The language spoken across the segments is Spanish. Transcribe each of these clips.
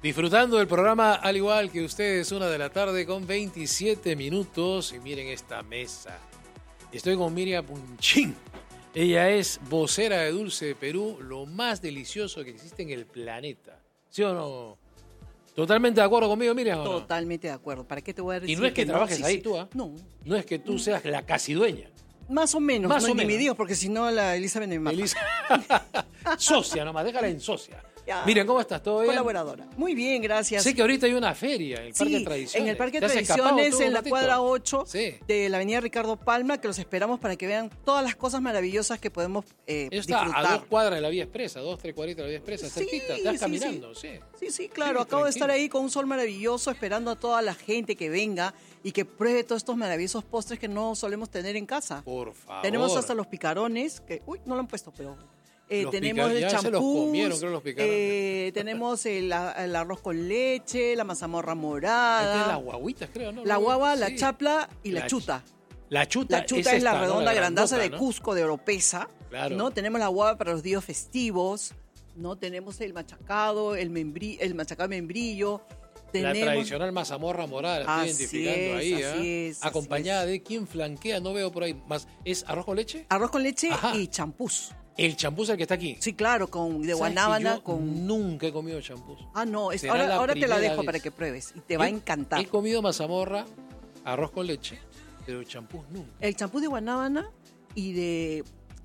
Disfrutando del programa al igual que ustedes, 1:27 p.m. Y miren esta mesa. Estoy con Miriam Punchín. Ella es vocera de Dulce de Perú, lo más delicioso que existe en el planeta. ¿Sí o no? ¿Totalmente de acuerdo conmigo, Miriam? Totalmente de acuerdo. ¿Para qué te voy a decir? Y no es que trabajes ahí sí. tú, ¿ah? No. No es que tú seas la casi dueña. Más o menos. Más o ni menos. me digas, porque si no la Elizabeth me mata. Socia nomás, déjala en socia. Ya. Miriam, ¿cómo estás? ¿Todo bien? Colaboradora. Muy bien, gracias. Sé que ahorita hay una feria en el Parque de Tradiciones. En el Parque de ¿Te has escapado Tradiciones, tú un en la ratito? cuadra 8 Sí. de la avenida Ricardo Palma, que los esperamos para que vean todas las cosas maravillosas que podemos Eso está disfrutar. a 2 cuadras de la Vía Expresa, 3 cuadritas de la Vía Expresa, Sí, cerquita, estás sí, caminando, sí. Sí, claro. Sí, Acabo de estar tranquilo. ahí con un sol maravilloso, esperando a toda la gente que venga y que pruebe todos estos maravillosos postres que no solemos tener en casa. Por favor. Tenemos hasta los picarones, que, uy, no lo han puesto, pero... Los tenemos el ya se los champús, comieron, creo, los picarones. tenemos el arroz con leche, la mazamorra Ahí morada, tiene las guaguitas, creo, ¿no? la guagua, la Sí. chapla y la La chuta. La chuta, La chuta es esta, la ¿no? redonda grandaza grandota, de ¿no? Cusco, de Oropesa. Claro. ¿No? Tenemos la guava para los días festivos, ¿no? Tenemos el machacado, el machacado membrillo. La Tenemos... tradicional mazamorra morada, la estoy Así identificando es, ahí. así ¿eh? es, Acompañada así de quién flanquea, no veo por ahí más. ¿Es arroz con leche? Arroz con leche Ajá. y champús. El champús el que está aquí. Sí, claro, con de ¿Sabes que guanábana, yo con... nunca he comido champús. Ah, no, Será la ahora te la primera dejo vez. para que pruebes y te va a Yo encantar. He comido mazamorra, arroz con leche, pero champús nunca. El champús de guanábana y de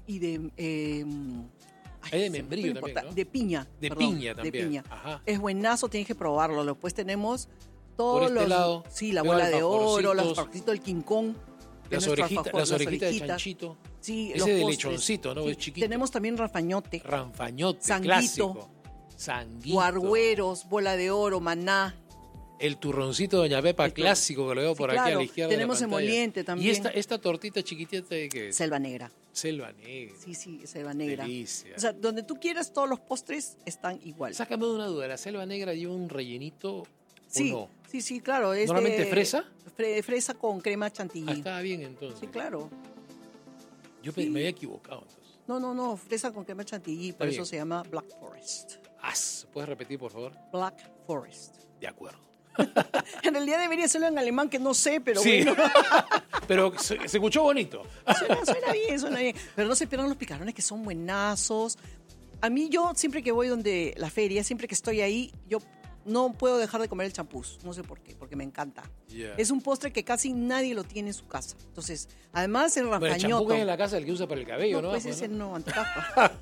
Hay de se me membrillo fue también, importa- ¿no? De piña. De perdón, piña también. De piña. Ajá. Es buenazo, tienes que probarlo. Después tenemos todos Por este los... lado, Sí, la veo bola de oro, los alfajorcitos, alfajorcitos del King Kong. que es Las nuestro orejitas, alfajor, las orejitas de orejitas. chanchito. Sí, Ese los de postres. lechoncito, ¿no? Sí, Es chiquito. Tenemos también rafañote, Ranfañote, Sanguito. clásico. Sanguito. guargueros, bola de oro, maná. El turroncito de Doña Pepa, El clásico, que lo veo sí, por aquí a claro. la izquierda Tenemos de la pantalla. emoliente también. ¿Y esta tortita chiquitita de qué es? Selva negra. Selva negra. Sí, selva negra. Delicia. O sea, donde tú quieras, todos los postres están igual. Sácame de una duda, ¿la selva negra lleva un rellenito Sí, o no? sí, claro. Es ¿Normalmente de- fresa? Fresa con crema chantilly. Ah, estaba bien entonces. Sí, claro. Yo sí. me había equivocado entonces. No, fresa con crema chantilly, por bien. eso se llama Black Forest. ¿Puedes repetir, por favor? Black Forest. De acuerdo. En realidad debería serlo en alemán, que no sé, pero Sí, bueno. pero se escuchó bonito. Suena bien. Pero no se pierdan los picarones, que son buenazos. A mí, yo siempre que voy donde la feria, siempre que estoy ahí, yo no puedo dejar de comer el champús. No sé por qué, porque me encanta. Yeah. Es un postre que casi nadie lo tiene en su casa. Entonces, además el Bueno, el champú rafañoto. que hay en la casa es el que usa para el cabello, ¿no? Pues Bueno. ese no, antoja.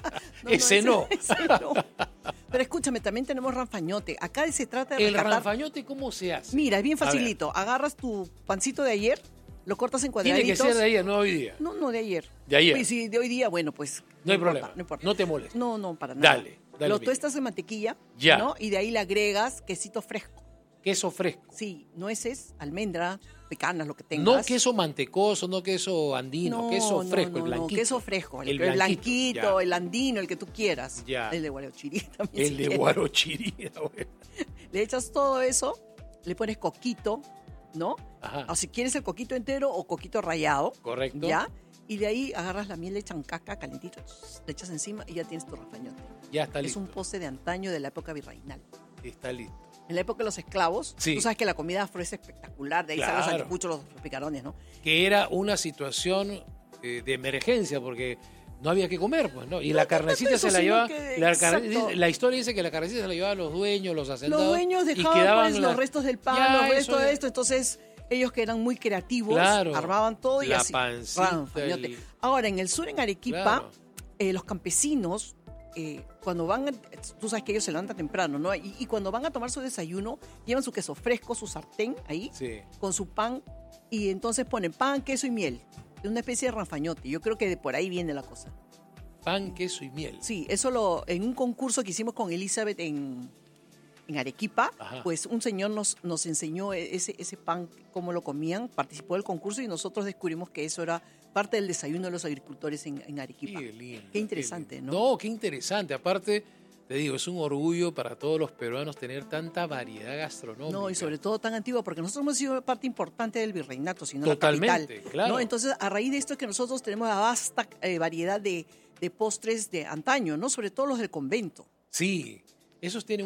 Ese no. Ese no. Pero escúchame, también tenemos ranfañote. Acá se trata de ¿El rescatar... ranfañote cómo se hace? Mira, es bien A ver. facilito. Agarras tu pancito de ayer, lo cortas en Tiene cuadraditos. que ser de ayer, no hoy día. No, de ayer. De ayer. Pues sí, de hoy día, bueno, pues... No hay importa, problema. No importa. No te molestes. No, para nada. Dale, Lo Miriam. tuestas en mantequilla, Ya. ¿no? Y de ahí le agregas quesito fresco. Queso fresco. Sí, nueces, almendra, pecanas, lo que No tengas. queso mantecoso, no queso andino, queso fresco, el blanquito. queso fresco, el blanquito, blanquito, ya. el andino, el que tú quieras. Ya. El de Guarochirí también. El si de quieres. Guarochirí. Bueno. Le echas todo eso, le pones coquito, ¿no? Ajá. O si quieres el coquito entero o coquito rallado. Correcto. ¿Ya? Y de ahí agarras la miel de chancaca calentito, le echas encima y ya tienes tu rafañote. Ya está Es listo. un postre de antaño de la época virreinal. Está listo. En la época de los esclavos, Sí. tú sabes que la comida afro es espectacular, de ahí salen los Claro. anticuchos, los picarones, ¿no? Que era una situación de emergencia porque no había que comer, pues, ¿no? Y la carnecita eso, se la sino llevaba. que- La exacto. historia dice que la carnecita se la llevaban los dueños, los hacendados. Los dueños y dejaban quedaban pues, las- los restos del pan, Ya, los eso restos de es. esto, entonces ellos que eran muy creativos, Claro. armaban todo y La así. pancita, Ranfañote. el- Ahora, en el sur, en Arequipa, Claro. los campesinos, cuando van, tú sabes que ellos se levantan temprano, ¿no? Y cuando van a tomar su desayuno, llevan su queso fresco, su sartén ahí, Sí. con su pan, y entonces ponen pan, queso y miel. Es una especie de ranfañote. Yo creo que de por ahí viene la cosa. Pan, queso y miel. Sí, eso en un concurso que hicimos con Elizabeth en Arequipa, Ajá. pues un señor nos enseñó ese pan, cómo lo comían, participó del concurso y nosotros descubrimos que eso era parte del desayuno de los agricultores en Arequipa. Qué lindo. Qué interesante, lindo. ¿no? No, qué interesante. Aparte, te digo, es un orgullo para todos los peruanos tener tanta variedad gastronómica. No, y sobre todo tan antigua, porque nosotros hemos sido parte importante del virreinato, sino Totalmente, la capital. claro. ¿no? Entonces, a raíz de esto es que nosotros tenemos la vasta variedad de postres de antaño, ¿no? Sobre todo los del convento. Sí, esos tienen